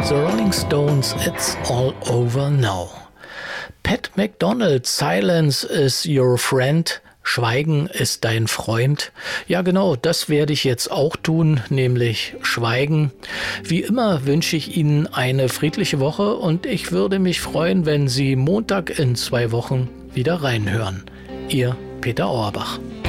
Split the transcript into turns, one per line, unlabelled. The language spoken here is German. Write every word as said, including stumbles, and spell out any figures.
The Rolling Stones, It's All Over Now. Pat McDonald, Silence is your friend. Schweigen ist dein Freund. Ja genau, das werde ich jetzt auch tun, nämlich schweigen. Wie immer wünsche ich Ihnen eine friedliche Woche und ich würde mich freuen, wenn Sie Montag in zwei Wochen wieder reinhören. Ihr Peter Auerbach.